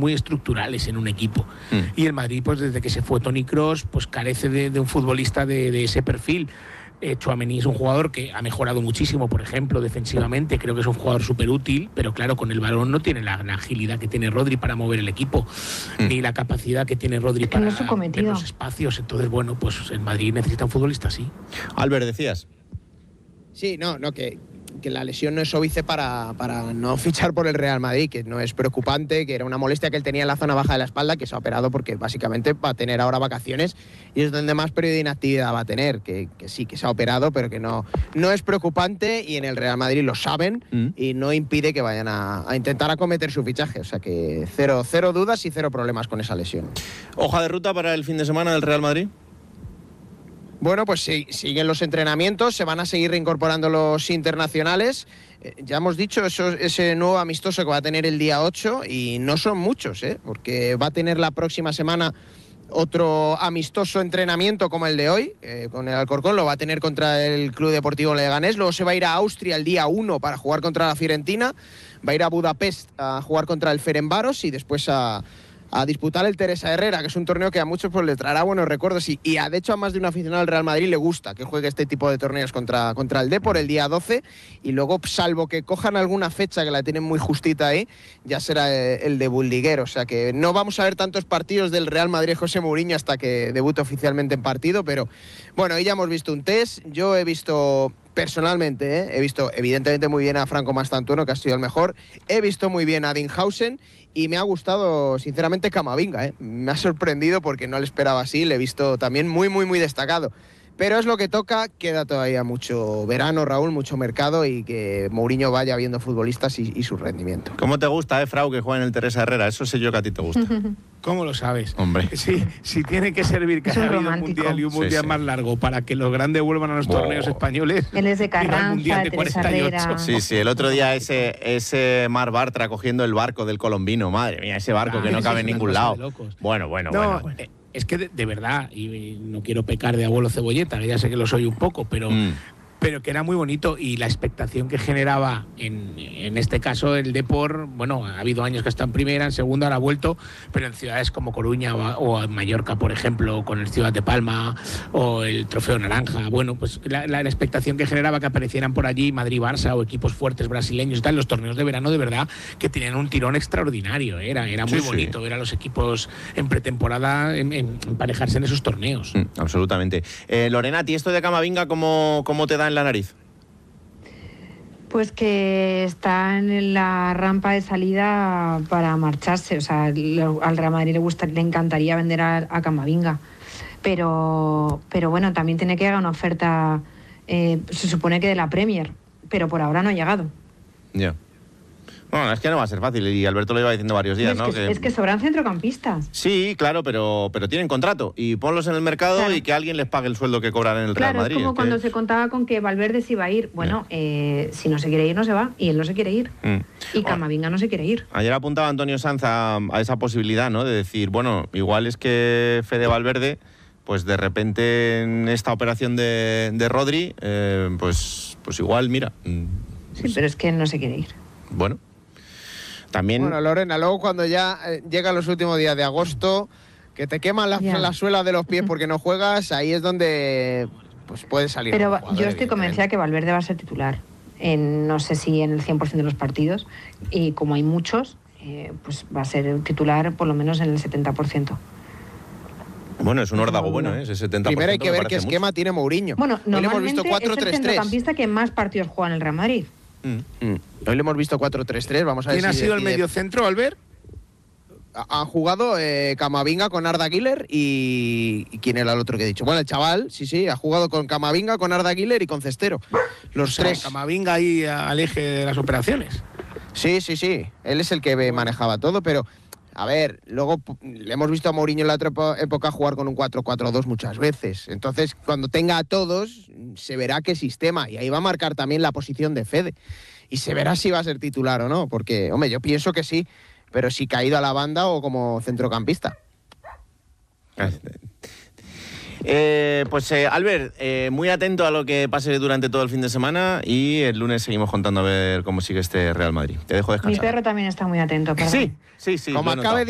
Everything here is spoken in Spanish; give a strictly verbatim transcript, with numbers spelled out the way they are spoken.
muy estructurales en un equipo. Mm. Y el Madrid, pues desde que se fue Toni Kroos, pues carece de, de un futbolista de, de ese perfil. Eh, Tchouaméni es un jugador que ha mejorado muchísimo, por ejemplo, defensivamente. Creo que es un jugador súper útil, pero claro, con el balón no tiene la, la agilidad que tiene Rodri para mover el equipo, mm. ni la capacidad que tiene Rodri para no ver los espacios. Entonces, bueno, pues el Madrid necesita un futbolista así. Albert, decías. Sí, no, no, que, que la lesión no es óbice para, para no fichar por el Real Madrid, que no es preocupante, que era una molestia que él tenía en la zona baja de la espalda, que se ha operado porque básicamente va a tener ahora vacaciones y es donde más periodo de inactividad va a tener, que, que sí, que se ha operado, pero que no, no es preocupante y en el Real Madrid lo saben mm. y no impide que vayan a, a intentar acometer su fichaje, o sea que cero, cero dudas y cero problemas con esa lesión. ¿Hoja de ruta para el fin de semana del Real Madrid? Bueno, pues sí, siguen los entrenamientos, se van a seguir reincorporando los internacionales. Eh, ya hemos dicho eso, ese nuevo amistoso que va a tener el día ocho y no son muchos, ¿eh? Porque va a tener la próxima semana otro amistoso entrenamiento como el de hoy, eh, con el Alcorcón, lo va a tener contra el Club Deportivo Leganés, luego se va a ir a Austria el día uno para jugar contra la Fiorentina, va a ir a Budapest a jugar contra el Ferencváros y después a... a disputar el Teresa Herrera, que es un torneo que a muchos pues, le traerá buenos recuerdos y, y a, de hecho a más de un aficionado del Real Madrid le gusta que juegue este tipo de torneos contra, contra el Depor el día doce y luego, salvo que cojan alguna fecha que la tienen muy justita ahí, ya será el de Buldiguero, o sea que no vamos a ver tantos partidos del Real Madrid José Mourinho hasta que debute oficialmente en partido, pero bueno, hoy ya hemos visto un test, yo he visto... Personalmente, ¿eh? he visto evidentemente muy bien a Franco Mastantuono, que ha sido el mejor. He visto muy bien a Dinhausen y me ha gustado, sinceramente, Camavinga. ¿eh? Me ha sorprendido porque no le esperaba así. Le he visto también muy, muy, muy destacado. Pero es lo que toca. Queda todavía mucho verano, Raúl, mucho mercado y que Mourinho vaya viendo futbolistas y, y su rendimiento. ¿Cómo te gusta, eh, Frau, que juegue en el Teresa Herrera? Eso sé yo que a ti te gusta. ¿Cómo lo sabes? Hombre. Sí, si tiene que servir que haya habido un mundial y un mundial sí, sí. más largo para que los grandes vuelvan a los oh. torneos españoles. Él es de Carranza, de cuarenta y ocho. Sí, sí, el otro día ese, ese Mar Bartra cogiendo el barco del colombino. Madre mía, ese barco ah, que no cabe en ningún lado. Bueno, bueno, no, bueno. bueno. Eh, Es que de, de verdad, y no quiero pecar de abuelo cebolleta, que ya sé que lo soy un poco, pero, mm. pero que era muy bonito y la expectación que generaba, en, en este caso el Depor, bueno, ha habido años que está en primera, en segunda, ahora ha vuelto, pero en ciudades como Coruña o, o en Mallorca, por ejemplo, con el Ciudad de Palma o el Trofeo Naranja, bueno, pues la, la, la expectación que generaba que aparecieran por allí Madrid-Barça o equipos fuertes brasileños y tal, los torneos de verano de verdad que tenían un tirón extraordinario, era, era muy sí, bonito sí. ver a los equipos en pretemporada en, en, emparejarse en esos torneos. Mm, absolutamente. Eh, Lorena, ¿y esto de Camavinga cómo, cómo te da en la nariz? Pues que está en la rampa de salida para marcharse. O sea, al Real Madrid le gusta, le encantaría vender a, a Camavinga. Pero, pero bueno, también tiene que llegar una oferta, eh, se supone que de la Premier, pero por ahora no ha llegado. Ya. Yeah. Bueno, es que no va a ser fácil, y Alberto lo iba diciendo varios días, no, es ¿no? Que, que... Es que sobran centrocampistas. Sí, claro, pero, pero tienen contrato, y ponlos en el mercado claro. y que alguien les pague el sueldo que cobran en el claro, Real Madrid. Claro, es como es cuando que... se contaba con que Valverde se iba a ir. Bueno, eh, si no se quiere ir, no se va, y él no se quiere ir. Mm. Y Camavinga oh. no se quiere ir. Ayer apuntaba Antonio Sanz a, a esa posibilidad, ¿no? De decir, bueno, igual es que Fede Valverde, pues de repente en esta operación de, de Rodri, eh, pues, pues igual, mira... Sí, pues, pero es que él no se quiere ir. Bueno... También... Bueno, Lorena, luego cuando ya eh, llegan los últimos días de agosto, que te queman la, la suela de los pies porque no juegas, ahí es donde pues puede salir. Pero jugador, yo estoy convencida que Valverde va a ser titular, en, no sé si en el cien por ciento de los partidos, y como hay muchos, eh, pues va a ser titular por lo menos en el setenta por ciento. Bueno, es un órdago bueno, ¿eh? Ese setenta por ciento. Primero hay que ver qué esquema mucho. tiene Mourinho. Bueno, normalmente hemos visto cuatro tres tres. Es el centrocampista que más partidos juega en el Real Madrid. Mm. Mm. Hoy le hemos visto cuatro tres tres, vamos a ver. ¿Quién si ha sido decide... el mediocentro, Albert? Han jugado eh, Camavinga con Arda Güler y... ¿y quién era el otro que he dicho? Bueno, el chaval, sí, sí, ha jugado con Camavinga, con Arda Güler y con Cestero. Los o sea, tres. Camavinga ahí al eje de las operaciones. Sí, sí, sí. Él es el que bueno. manejaba todo, pero... A ver, luego le hemos visto a Mourinho en la otra época jugar con un cuatro cuatro dos muchas veces. Entonces, cuando tenga a todos, se verá qué sistema. Y ahí va a marcar también la posición de Fede. Y se verá si va a ser titular o no. Porque, hombre, yo pienso que sí. Pero si caído a la banda o como centrocampista. Eh, pues eh, Albert, eh, muy atento a lo que pase durante todo el fin de semana y el lunes seguimos contando a ver cómo sigue este Real Madrid. Te dejo descansar. Mi perro también está muy atento. Sí, sí, sí. Como acabe